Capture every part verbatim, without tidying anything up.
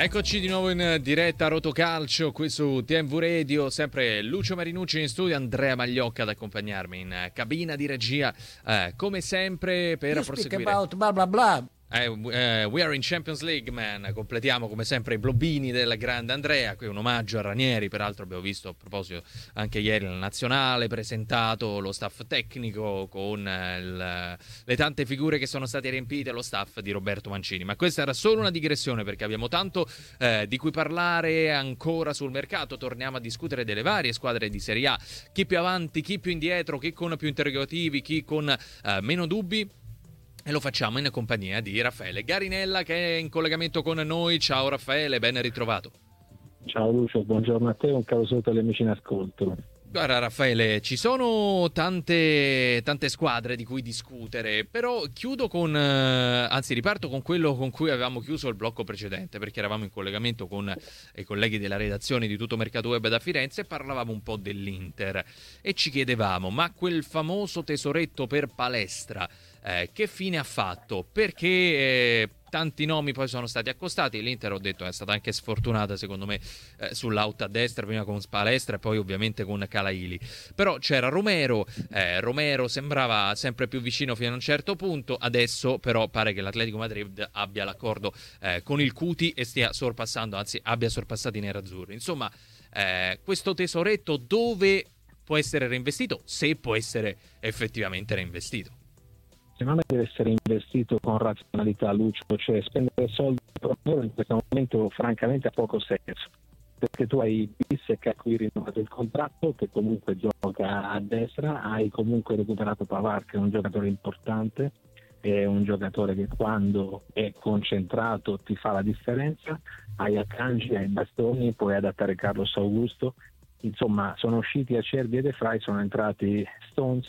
Eccoci di nuovo in diretta a Rotocalcio qui su T M V Radio, sempre Lucio Marinucci in studio, Andrea Magliocca ad accompagnarmi in cabina di regia, eh, come sempre per you proseguire. Speak about blah blah blah. Eh, eh, we are in Champions League, man. Completiamo come sempre i blobbini del grande Andrea. Qui un omaggio a Ranieri. Peraltro abbiamo visto a proposito anche ieri la nazionale presentato lo staff tecnico con eh, il, le tante figure che sono state riempite, lo staff di Roberto Mancini. Ma questa era solo una digressione, perché abbiamo tanto eh, di cui parlare ancora sul mercato. Torniamo a discutere delle varie squadre di Serie A, chi più avanti, chi più indietro, chi con più interrogativi, chi con eh, meno dubbi. E lo facciamo in compagnia di Raffaele Garinella, che è in collegamento con noi. Ciao Raffaele, ben ritrovato. Ciao Lucio, buongiorno a te, un caro saluto agli amici in ascolto. Guarda Raffaele, ci sono tante, tante squadre di cui discutere, però chiudo con, eh, anzi riparto con quello con cui avevamo chiuso il blocco precedente, perché eravamo in collegamento con i colleghi della redazione di Tutto Mercato Web da Firenze e parlavamo un po' dell'Inter e ci chiedevamo, ma quel famoso tesoretto per Palestra, eh, che fine ha fatto? Perché... Eh, tanti nomi poi sono stati accostati. L'Inter, ho detto, è stata anche sfortunata secondo me eh, sull'out a destra, prima con Palestra e poi ovviamente con Calaili. Però c'era Romero, eh, Romero sembrava sempre più vicino fino a un certo punto, adesso però pare che l'Atletico Madrid abbia l'accordo eh, con il Cuti e stia sorpassando, anzi abbia sorpassato i nerazzurri. Insomma, eh, questo tesoretto dove può essere reinvestito, se può essere effettivamente reinvestito? Secondo me deve essere investito con razionalità, Lucio, cioè spendere soldi per loro in questo momento francamente ha poco senso, perché tu hai Bissek a cui rinnovato il contratto, che comunque gioca a destra, hai comunque recuperato Pavard, che è un giocatore importante, è un giocatore che quando è concentrato ti fa la differenza, hai Akanji, hai Bastoni, puoi adattare Carlos Augusto, insomma sono usciti Acerbi e De Vrij, sono entrati Stones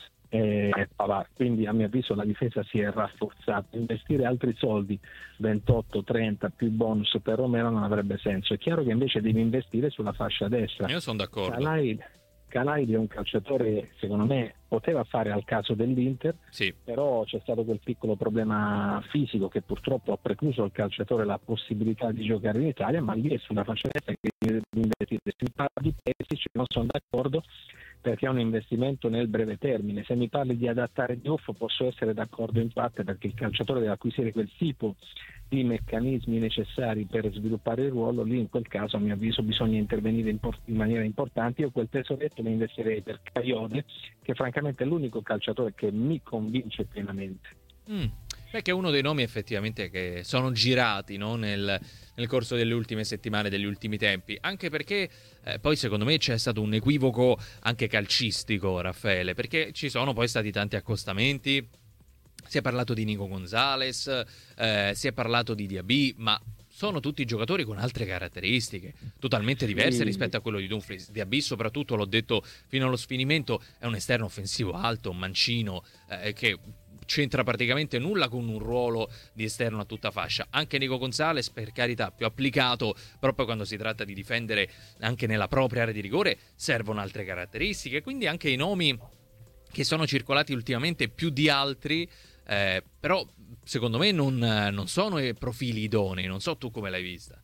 e Pavard, quindi a mio avviso la difesa si è rafforzata. Investire altri soldi, ventotto trenta più bonus per Romero, non avrebbe senso. È chiaro che invece devi investire sulla fascia destra. Io sono d'accordo. Calaidi è un calciatore, secondo me poteva fare al caso dell'Inter, sì. Però c'è stato quel piccolo problema fisico che purtroppo ha precluso al calciatore la possibilità di giocare in Italia, ma lì è sulla fascia destra che devi investire. Si parla di Perisic, non sono d'accordo, perché è un investimento nel breve termine. Se mi parli di adattare Diouf posso essere d'accordo in parte, perché il calciatore deve acquisire quel tipo di meccanismi necessari per sviluppare il ruolo. Lì in quel caso a mio avviso bisogna intervenire in, por- in maniera importante. Io quel tesoretto lo investirei per Caiode, che francamente è l'unico calciatore che mi convince pienamente. Mm. Perché è uno dei nomi effettivamente che sono girati, no? nel, nel corso delle ultime settimane, degli ultimi tempi, anche perché eh, poi secondo me c'è stato un equivoco anche calcistico, Raffaele, perché ci sono poi stati tanti accostamenti, si è parlato di Nico Gonzalez, eh, si è parlato di Diaby, ma sono tutti giocatori con altre caratteristiche totalmente diverse sì. rispetto a quello di Dumfries. Diaby soprattutto, l'ho detto fino allo sfinimento, è un esterno offensivo alto, un mancino eh, che c'entra praticamente nulla con un ruolo di esterno a tutta fascia. Anche Nico Gonzalez, per carità, più applicato proprio quando si tratta di difendere anche nella propria area di rigore, servono altre caratteristiche. Quindi anche i nomi che sono circolati ultimamente più di altri, eh, però secondo me non, non sono profili idonei. Non so tu come l'hai vista.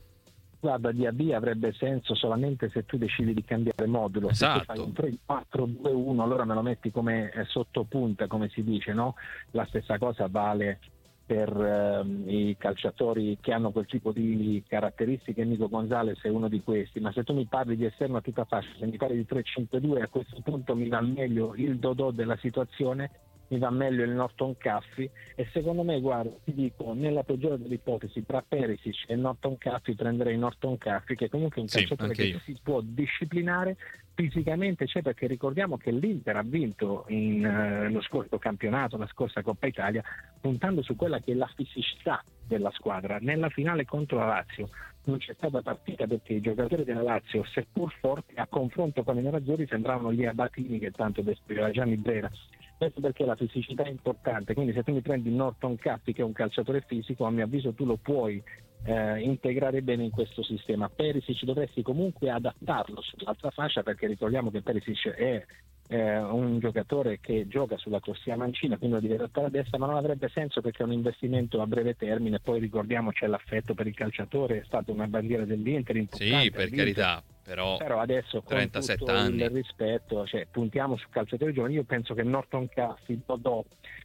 Guarda, Diaby avrebbe senso solamente se tu decidi di cambiare modulo. Esatto. Se tu fai un tre quattro due uno, allora me lo metti come eh, sottopunta, come si dice, no? La stessa cosa vale per ehm, i calciatori che hanno quel tipo di caratteristiche. Nico Gonzalez è uno di questi, ma se tu mi parli di esterno a tutta fascia, se mi parli di tre cinque due, a questo punto mi va meglio il Dodò della situazione, mi va meglio il Norton Caffey, e secondo me, guarda, ti dico, nella peggiore delle ipotesi, tra Perisic e Norton Caffey prenderei Norton Caffey, che comunque è un sì, calciatore che io. si può disciplinare fisicamente, cioè, perché ricordiamo che l'Inter ha vinto in, eh, lo scorso campionato, la scorsa Coppa Italia, puntando su quella che è la fisicità della squadra. Nella finale contro la Lazio non c'è stata partita perché i giocatori della Lazio, seppur forti, a confronto con i nerazzurri sembravano gli abatini che tanto descriveva Gianni Brera. Questo perché la fisicità è importante, quindi se tu mi prendi Norton Caffey, che è un calciatore fisico, a mio avviso tu lo puoi eh, integrare bene in questo sistema. Perisic dovresti comunque adattarlo sull'altra fascia, perché ricordiamo che Perisic è eh, un giocatore che gioca sulla corsia mancina, quindi lo deve adattare a destra, ma non avrebbe senso perché è un investimento a breve termine. Poi ricordiamo c'è l'affetto per il calciatore, è stata una bandiera dell'Inter importante. Sì, per carità, però, però adesso con trentasette tutto anni. il rispetto, cioè, puntiamo su calciatori giovani. Io penso che Norton Cassi, Dodò,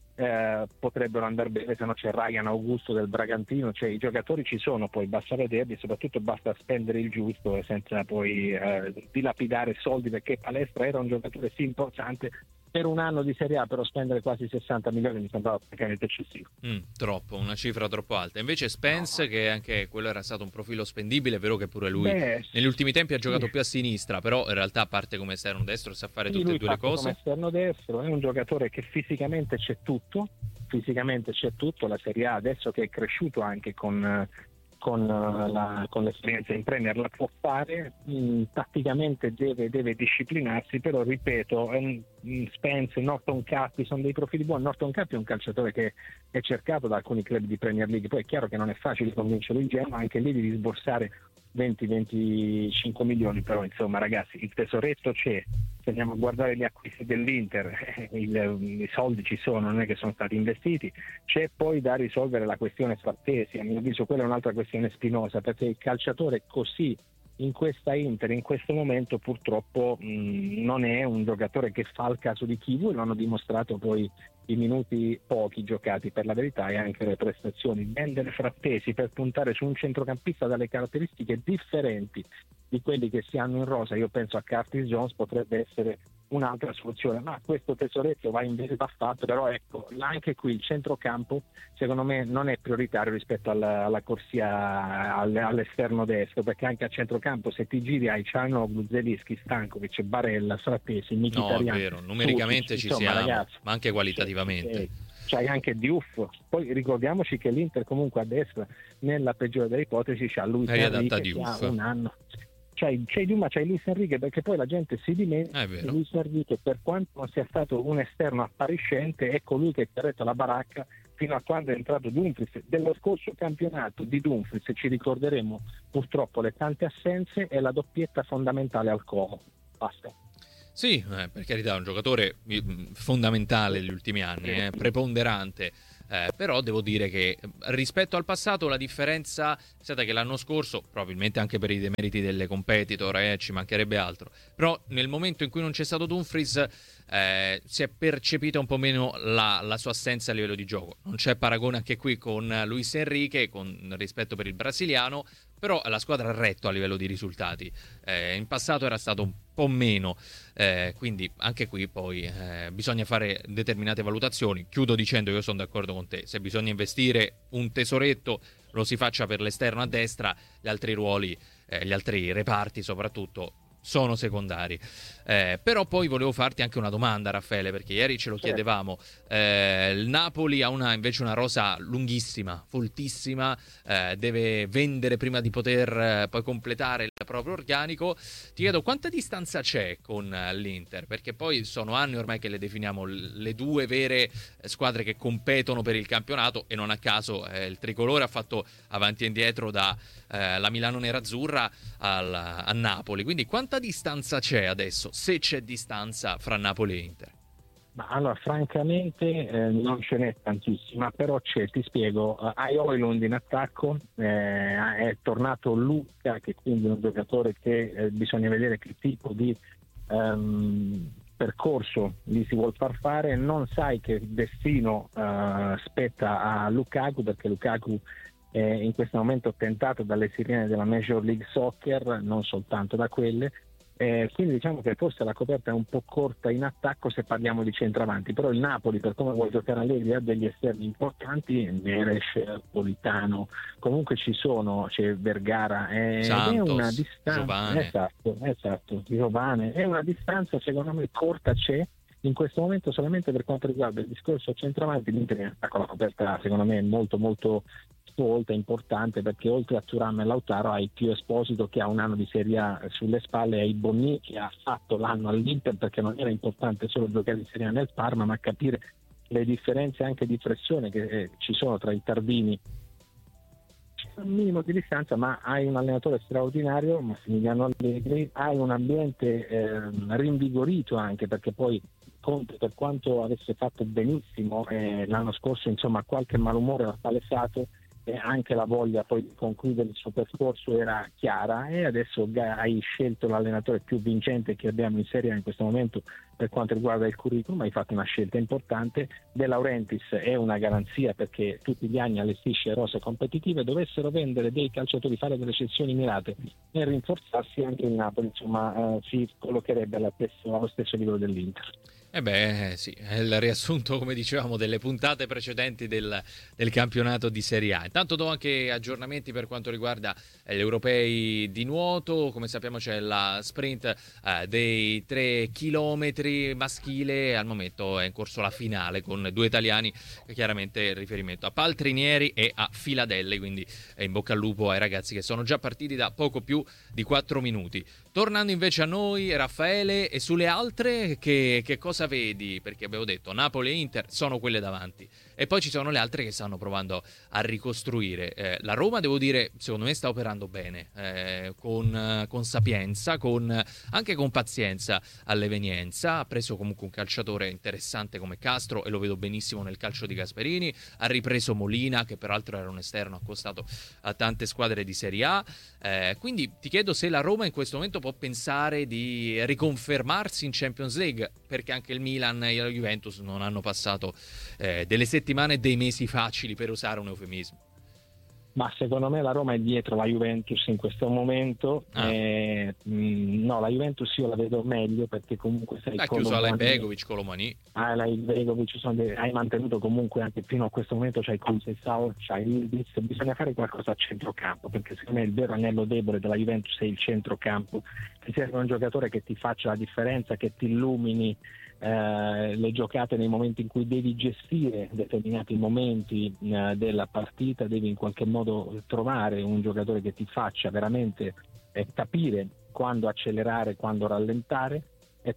Eh, potrebbero andare bene, se no c'è Ryan Augusto del Bragantino, cioè i giocatori ci sono, poi basta vederli, soprattutto basta spendere il giusto e senza poi eh, dilapidare soldi, perché Palestra era un giocatore sì importante per un anno di Serie A, però spendere quasi sessanta milioni mi sembrava praticamente eccessivo. Mm, troppo, una cifra troppo alta. Invece Spence, no, che anche quello era stato un profilo spendibile, è vero che pure lui Beh, negli ultimi tempi ha giocato sì. più a sinistra, però in realtà parte come esterno destro, sa fare sì, tutte e due le cose. Come esterno destro, è un giocatore che fisicamente c'è tutto, fisicamente c'è tutto, la Serie A adesso che è cresciuto anche con... Con, la, con l'esperienza in Premier la può fare, mh, tatticamente deve, deve disciplinarsi, però ripeto, um, Spence, Norton Cappi sono dei profili buoni. Norton Cappi è un calciatore che è cercato da alcuni club di Premier League, poi è chiaro che non è facile convincere il Genoa, anche lì devi sborsare venti venticinque milioni, però insomma ragazzi, il tesoretto c'è. Se andiamo a guardare gli acquisti dell'Inter, il, i soldi ci sono, non è che sono stati investiti. C'è poi da risolvere la questione Frattesi, a mio avviso quella è un'altra questione spinosa, perché il calciatore così in questa Inter, in questo momento purtroppo mh, non è un giocatore che fa il caso di Kivu, e lo hanno dimostrato poi i minuti pochi giocati per la verità e anche le prestazioni. Vendere Frattesi per puntare su un centrocampista dalle caratteristiche differenti di quelli che si hanno in rosa, io penso a Curtis Jones, potrebbe essere un'altra soluzione, ma questo tesoretto va invece va fatto. Però ecco, anche qui il centrocampo secondo me non è prioritario rispetto alla, alla corsia all'esterno destro, perché anche a centrocampo se ti giri hai Cianoglu, Zelinski, Stankovic, Barella, Frattesi, Mkhitaryan. No, è vero, numericamente ci insomma, siamo, ragazzi, ma anche qualitativamente. C'è, c'hai anche Diouf, poi ricordiamoci che l'Inter comunque a destra nella peggiore delle ipotesi c'ha Luis Enrique che ha un anno. C'hai, c'hai Duma, c'hai Luis Enrique, perché poi la gente si dimentica che Luis Enrique, per quanto non sia stato un esterno appariscente, è colui che ha retto la baracca fino a quando è entrato Dumfries. Dello scorso campionato di Dumfries ci ricorderemo purtroppo le tante assenze e la doppietta fondamentale al Como. Basta. Sì, eh, per carità, è un giocatore fondamentale negli ultimi anni, eh, preponderante. Eh, però devo dire che rispetto al passato la differenza è stata che l'anno scorso, probabilmente anche per i demeriti delle competitor, eh, ci mancherebbe altro, però nel momento in cui non c'è stato Dumfries eh, si è percepita un po' meno la, la sua assenza a livello di gioco. Non c'è paragone anche qui con Luis Enrique, con rispetto per il brasiliano, però la squadra ha retto a livello di risultati. Eh, in passato era stato un po' meno, eh, quindi anche qui poi eh, bisogna fare determinate valutazioni. Chiudo dicendo che io sono d'accordo con te, se bisogna investire un tesoretto lo si faccia per l'esterno a destra, gli altri ruoli, eh, gli altri reparti soprattutto sono secondari. Eh, però poi volevo farti anche una domanda, Raffaele, perché ieri ce lo chiedevamo. Eh, il Napoli ha una, invece una rosa lunghissima, foltissima, eh, deve vendere prima di poter eh, poi completare il proprio organico. Ti chiedo quanta distanza c'è con l'Inter, perché poi sono anni ormai che le definiamo le due vere squadre che competono per il campionato, e non a caso eh, il tricolore ha fatto avanti e indietro da eh, la Milano Nerazzurra al, a Napoli. Quindi quanta distanza c'è adesso, se c'è distanza, fra Napoli e Inter? Ma allora, francamente eh, non ce n'è tantissima, però c'è, ti spiego. Uh, hai Højlund in attacco, eh, è tornato Luca, che quindi è un giocatore che eh, bisogna vedere che tipo di um, percorso gli si vuol far fare. Non sai che destino uh, spetta a Lukaku, perché Lukaku è in questo momento tentato dalle sirene della Major League Soccer, non soltanto da quelle. Eh, quindi diciamo che forse la coperta è un po' corta in attacco se parliamo di centravanti, però il Napoli, per come vuole giocare Allegri, ha degli esterni importanti, Neres, Politano, comunque ci sono, c'è Vergara, eh, Santos, è una distanza, Giovane. esatto, esatto, Giovane, è una distanza secondo me corta, c'è in questo momento. Solamente per quanto riguarda il discorso centravanti, l'Inter in attacco la coperta secondo me è molto molto volta importante, perché oltre a Thuram e Lautaro hai più Esposito che ha un anno di Serie A sulle spalle, hai Bonni che ha fatto l'anno all'Inter, perché non era importante solo giocare in Serie A nel Parma, ma capire le differenze anche di pressione che eh, ci sono tra i Tardini un minimo di distanza, ma hai un allenatore straordinario, Massimiliano Allegri, hai un ambiente eh, rinvigorito anche, perché poi Conte, per quanto avesse fatto benissimo eh, l'anno scorso, insomma qualche malumore l'ha palesato, e anche la voglia poi di concludere il suo percorso era chiara, e adesso hai scelto l'allenatore più vincente che abbiamo in Serie A in questo momento per quanto riguarda il curriculum. Hai fatto una scelta importante. De Laurentiis è una garanzia, perché tutti gli anni allestisce rose competitive. Dovessero vendere dei calciatori, fare delle cessioni mirate e rinforzarsi, anche il Napoli insomma eh, si collocherebbe allo stesso, allo stesso livello dell'Inter. Eh beh, sì, è il riassunto, come dicevamo, delle puntate precedenti del, del campionato di Serie A. Intanto do anche aggiornamenti per quanto riguarda eh, gli europei di nuoto. Come sappiamo c'è la sprint eh, dei tre chilometri maschile, al momento è in corso la finale con due italiani, chiaramente in riferimento a Paltrinieri e a Filadelli, quindi eh, in bocca al lupo ai ragazzi che sono già partiti da poco più di quattro minuti. Tornando invece a noi, Raffaele, e sulle altre che, che cosa vedi? Perché abbiamo detto Napoli e Inter sono quelle davanti, e poi ci sono le altre che stanno provando a ricostruire. Eh, la Roma, devo dire, secondo me sta operando bene, eh, con, con sapienza, con, anche con pazienza all'evenienza. Ha preso comunque un calciatore interessante come Castro, e lo vedo benissimo nel calcio di Gasperini. Ha ripreso Molina, che peraltro era un esterno accostato a tante squadre di Serie A. Eh, quindi ti chiedo se la Roma in questo momento può pensare di riconfermarsi in Champions League, perché anche il Milan e la Juventus non hanno passato eh, delle settimane e dei mesi facili, per usare un eufemismo. Ma secondo me la Roma è dietro la Juventus in questo momento. Ah. Eh, mh, no, la Juventus io la vedo meglio, perché comunque sei ha chiuso Alain Begovic, Colomani. Ah, Alain Begovic, sono dei, hai mantenuto comunque anche fino a questo momento, c'hai Conceição, c'hai Ildiz. Bisogna fare qualcosa a centrocampo, perché secondo me il vero anello debole della Juventus è il centrocampo. Ti serve un giocatore che ti faccia la differenza, che ti illumini Eh, le giocate nei momenti in cui devi gestire determinati momenti eh, della partita. Devi in qualche modo trovare un giocatore che ti faccia veramente eh, capire quando accelerare, quando rallentare. E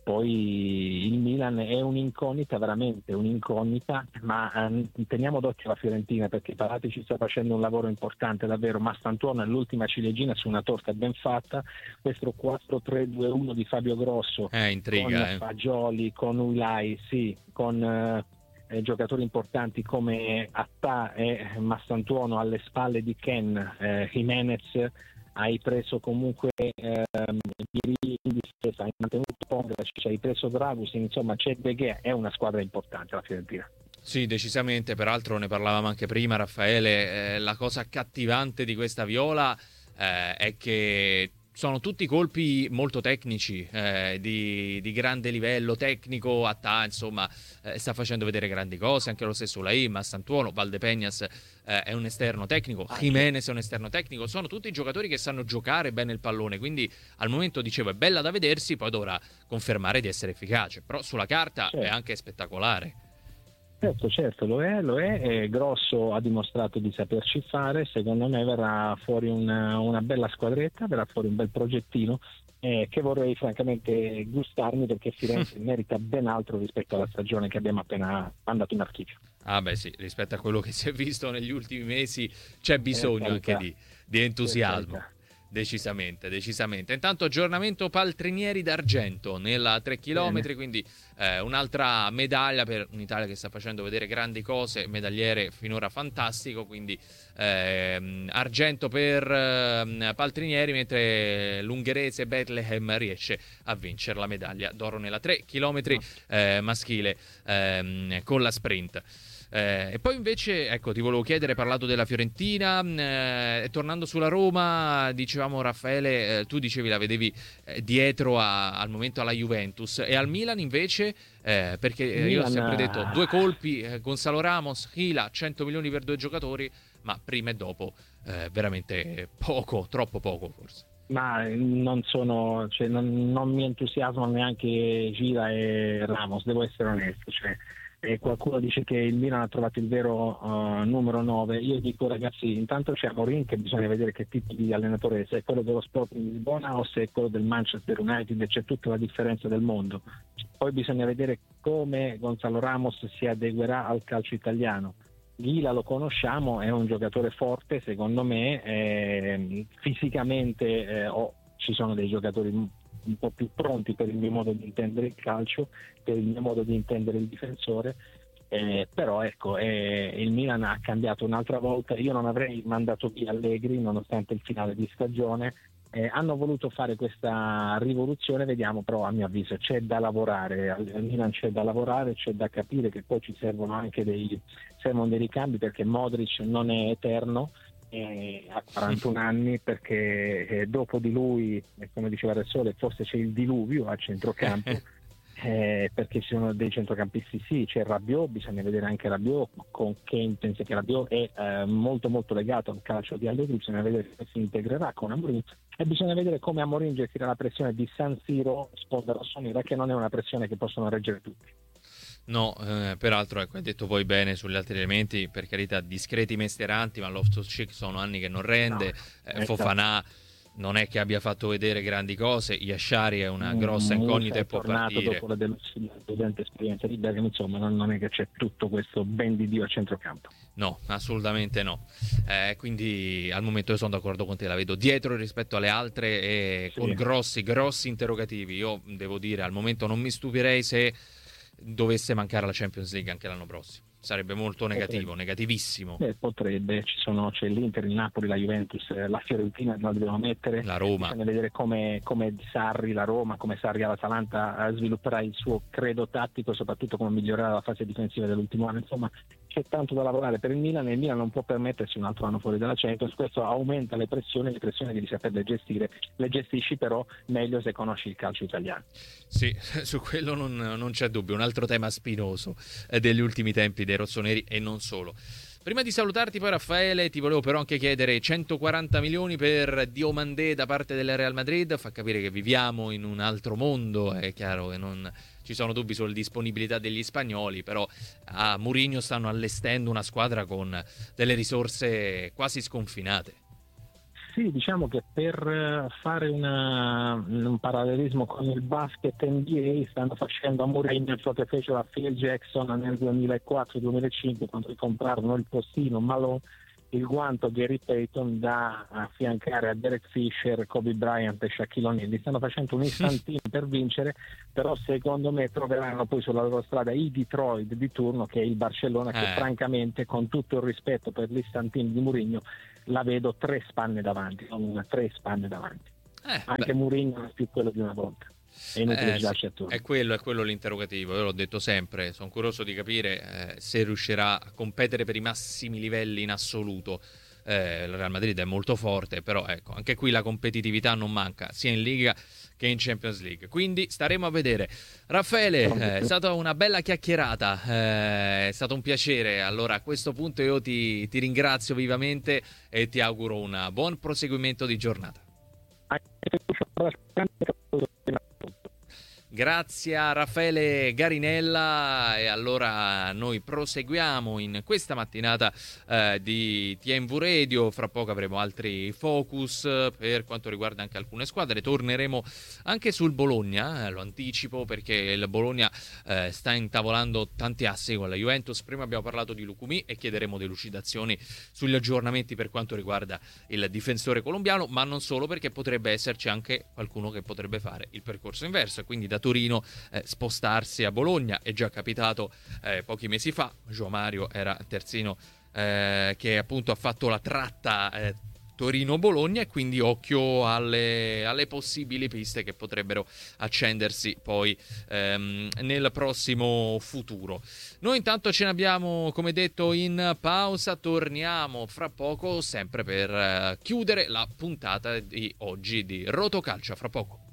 poi il Milan è un'incognita, veramente un'incognita, ma eh, teniamo d'occhio la Fiorentina, perché Parati ci sta facendo un lavoro importante davvero. Mastantuono è l'ultima ciliegina su una torta ben fatta. Questo quattro tre due uno di Fabio Grosso, eh, intriga, con eh. Fagioli, con Ulai, sì, con eh, eh, giocatori importanti come Attà e Mastantuono alle spalle di Ken, eh, Jimenez. Hai preso comunque ehm, Biri in difesa, hai mantenuto Pongracic, hai preso Dragus, insomma c'è De Gea, è una squadra importante la Fiorentina. Sì, decisamente, peraltro ne parlavamo anche prima, Raffaele. Eh, la cosa accattivante di questa Viola eh, è che sono tutti colpi molto tecnici, eh, di, di grande livello tecnico. Attà, insomma, eh, sta facendo vedere grandi cose, anche lo stesso Laim, Mastantuono, Valdepeñas eh, è un esterno tecnico, Jimenez è un esterno tecnico. Sono tutti giocatori che sanno giocare bene il pallone, quindi al momento, dicevo, è bella da vedersi, poi dovrà confermare di essere efficace, però sulla carta certo. È anche spettacolare. Certo, certo, lo è, lo è, e Grosso ha dimostrato di saperci fare. Secondo me verrà fuori una, una bella squadretta, verrà fuori un bel progettino eh, che vorrei francamente gustarmi, perché Firenze merita ben altro rispetto alla stagione che abbiamo appena mandato in archivio. Ah beh sì, rispetto a quello che si è visto negli ultimi mesi c'è bisogno anche di, di entusiasmo. Decisamente, decisamente. Intanto aggiornamento Paltrinieri d'argento nella tre chilometri, quindi eh, un'altra medaglia per un'Italia che sta facendo vedere grandi cose, medagliere finora fantastico, quindi eh, argento per eh, Paltrinieri, mentre l'ungherese Bethlehem riesce a vincere la medaglia d'oro nella tre chilometri eh, maschile eh, con la sprint. Eh, e poi invece, ecco, ti volevo chiedere, hai parlato della Fiorentina, eh, tornando sulla Roma, dicevamo Raffaele, eh, tu dicevi la vedevi eh, dietro a, al momento alla Juventus, e al Milan invece, eh, perché Milan... io ho sempre detto due colpi, eh, Gonzalo Ramos, Hila, cento milioni per due giocatori, ma prima e dopo eh, veramente poco, troppo poco forse. Ma non sono, cioè, non, non mi entusiasmano neanche Gira e Ramos, devo essere onesto, cioè. E qualcuno dice che il Milan ha trovato il vero uh, numero nove. Io dico, ragazzi, intanto c'è Amorim, che bisogna vedere che tipo di allenatore è, se è quello dello Sporting di Lisbona o se è quello del Manchester United, e c'è tutta la differenza del mondo. Poi bisogna vedere come Gonzalo Ramos si adeguerà al calcio italiano. Ghila lo conosciamo, è un giocatore forte, secondo me, eh, fisicamente eh, oh, ci sono dei giocatori un po' più pronti per il mio modo di intendere il calcio, per il mio modo di intendere il difensore, eh, però ecco, eh, il Milan ha cambiato un'altra volta. Io non avrei mandato via Allegri nonostante il finale di stagione. Eh, hanno voluto fare questa rivoluzione, vediamo, però a mio avviso c'è da lavorare, al Milan c'è da lavorare, c'è da capire che poi ci servono anche dei, servono dei ricambi, perché Modric non è eterno, eh, ha quarantuno anni, perché eh, dopo di lui, eh, come diceva Ressole, forse c'è il diluvio a centrocampo. Eh, perché ci sono dei centrocampisti, sì, c'è Rabiot, bisogna vedere anche Rabiot, con Kane. Penso che Rabiot è eh, molto molto legato al calcio di Allegri, bisogna vedere come si integrerà con Amorim, e bisogna vedere come Amorim gestirà la pressione di San Siro, sponda rossonera, che non è una pressione che possono reggere tutti. No, eh, peraltro ecco, hai detto poi bene sugli altri elementi, per carità, discreti mestieranti, ma Loftus-Cheek sono anni che non rende, no, eh, Fofana non è che abbia fatto vedere grandi cose, Yashari è una grossa incognita e può partire. Dopo la deludente esperienza di Bergamo, insomma, non, non è che c'è tutto questo ben di Dio a centrocampo. No, assolutamente no. Eh, quindi al momento io sono d'accordo con te, la vedo dietro rispetto alle altre e sì, con grossi, grossi interrogativi. Io devo dire, al momento non mi stupirei se dovesse mancare la Champions League anche l'anno prossimo. Sarebbe molto negativo, potrebbe. negativissimo. Eh, potrebbe, ci sono, c'è l'Inter, il Napoli, la Juventus, la Fiorentina la dobbiamo mettere. La Roma. Bisogna vedere come, come Sarri, la Roma, come Sarri all'Atalanta svilupperà il suo credo tattico, soprattutto come migliorerà la fase difensiva dell'ultimo anno. Insomma, c'è tanto da lavorare per il Milan, e il Milan non può permettersi un altro anno fuori dalla Champions. Questo aumenta le pressioni, le pressioni devi saperle gestire, le gestisci però meglio se conosci il calcio italiano. Sì, su quello non, non c'è dubbio. Un altro tema spinoso eh, degli ultimi tempi dei rossoneri, e non solo. Prima di salutarti poi, Raffaele, ti volevo però anche chiedere: centoquaranta milioni per Diomandé da parte del Real Madrid, fa capire che viviamo in un altro mondo. È chiaro che non ci sono dubbi sulla disponibilità degli spagnoli, però a Mourinho stanno allestendo una squadra con delle risorse quasi sconfinate. Sì, diciamo che per fare una, un parallelismo con il basket N B A stanno facendo a Mourinho ciò che fecero a Phil Jackson nel duemilaquattro duemilacinque, quando ricomprarono il postino Malone, il guanto Gary Payton, da affiancare a Derek Fisher, Kobe Bryant e Shaquille O'Neal. Li stanno facendo un istantino per vincere, però secondo me troveranno poi sulla loro strada i Detroit di turno, che è il Barcellona, che eh. francamente, con tutto il rispetto per l'istantino di Mourinho, la vedo tre spanne davanti, non una, tre spanne davanti. Eh, Anche beh. Mourinho è più quello di una volta. È inutile Eh, girarci sì. attorno. È quello, è quello l'interrogativo. Io l'ho detto sempre, sono curioso di capire eh, se riuscirà a competere per i massimi livelli in assoluto. Eh, il Real Madrid è molto forte, però ecco, anche qui la competitività non manca, sia in Liga che in Champions League, quindi staremo a vedere. Raffaele, eh, è stata una bella chiacchierata, eh, è stato un piacere. Allora a questo punto io ti, ti ringrazio vivamente e ti auguro un buon proseguimento di giornata. Grazie a Raffaele Garinella, e allora noi proseguiamo in questa mattinata eh, di T M V Radio. Fra poco avremo altri focus per quanto riguarda anche alcune squadre. Torneremo anche sul Bologna, eh, lo anticipo, perché il Bologna eh, sta intavolando tanti assi con la Juventus. Prima abbiamo parlato di Lucumí e chiederemo delucidazioni sugli aggiornamenti per quanto riguarda il difensore colombiano, ma non solo, perché potrebbe esserci anche qualcuno che potrebbe fare il percorso inverso e quindi da Torino eh, spostarsi a Bologna. È già capitato eh, pochi mesi fa. Gio Mario era terzino eh, che appunto ha fatto la tratta eh, Torino-Bologna, e quindi occhio alle, alle possibili piste che potrebbero accendersi poi ehm, nel prossimo futuro. Noi intanto ce ne abbiamo, come detto, in pausa. Torniamo fra poco, sempre per eh, chiudere la puntata di oggi di Rotocalcio. Fra poco.